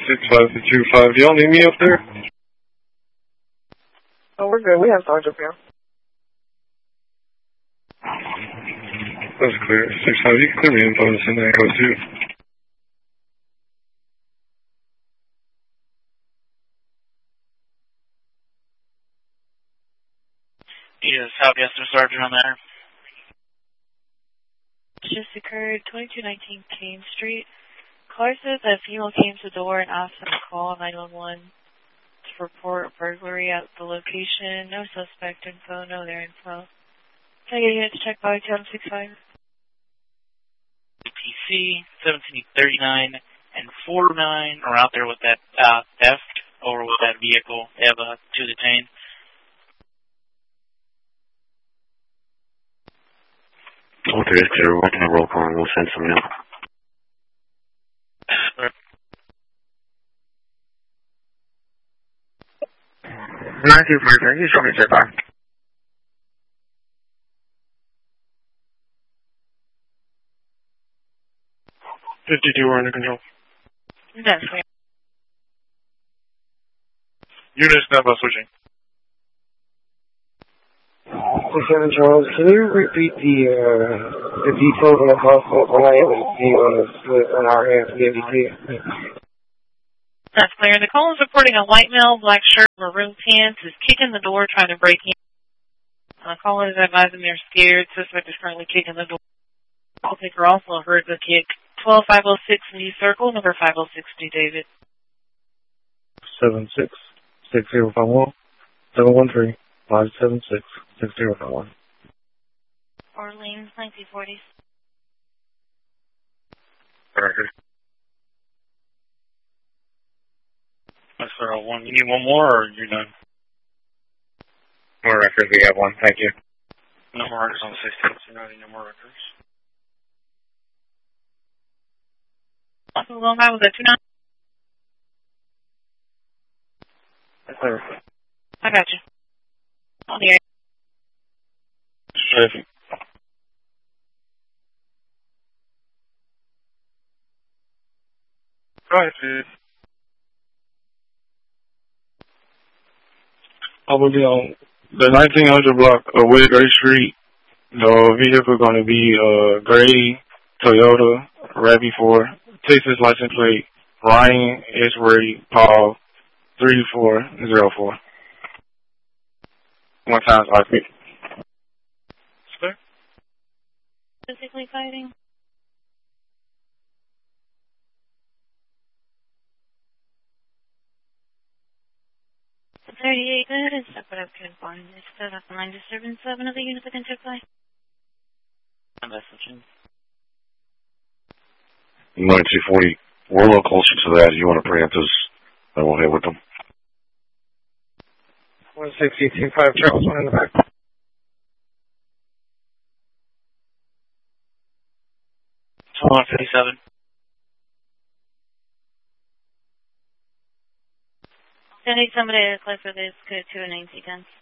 6525. Do y'all need me up there? Oh, we're good. We have Sarge up here. That's clear. 65, you can clear me info and send that code too. Yes, Southwestern Sergeant on there. Just occurred 2219 Kane Street. Caller says that a female came to the door and asked them to call 911 to report burglary at the location. No suspect info, no their info. Can I get a unit to check by 1065? PC 1739 and 49 are out there with that theft over with that vehicle. They have two detained. Okay, it's clear. We're working a roll call and we'll send some in. 9243, you show me the bar. 52, we're under control. That's right. Unit stand by switching. 67 Charles, can you repeat the details on the call when I was split on our hands the MDT? That's clear. The call is reporting a white male, black shirt, maroon pants, is kicking the door trying to break in. The caller is advising they're scared. Suspect is currently kicking the door. Call taker also heard the kick. 12506 New Circle, number 5060, David. 766051 713 576 6051. Orleans, 1940s. Record. That's 1. You need one more or you're done? More records, we have one. Thank you. No more records on the 16th, so no more records. Also, long I was at 29. That's clear. I got you. On the air. Traffic. Go ahead, dude. I will be on the 1900 block of Whitgray Street. The vehicle going to be gray Toyota RAV4, Texas license plate Ryan Esbury Paul 3404. 1 times 5 feet. Sir? Physically fighting? The 38 good and step it up to inform this. Set up the line disturbance 7 of the unit that can take place. I'm messaging. 9240. We're a little closer to that. You want to preempt us, then we'll hit with them. 16025 Charles, one in the back. 157. I need somebody to play for this good 2 and 90 guns.